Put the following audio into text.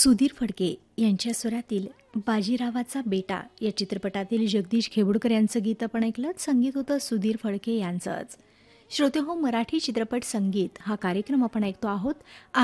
सुधीर फडके यांच्या स्वरातील बाजीरावाचा बेटा या चित्रपटातील जगदीश खेबुडकर यांचं गीत आपण ऐकलं. संगीत होतं सुधीर फडके यांचंच. श्रोते हो, मराठी चित्रपट संगीत हा कार्यक्रम आपण ऐकतो आहोत.